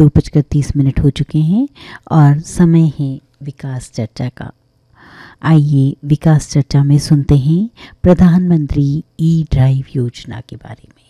2:30 हो चुके हैं और समय है विकास चर्चा का। आइए विकास चर्चा में सुनते हैं प्रधानमंत्री ई ड्राइव योजना के बारे में।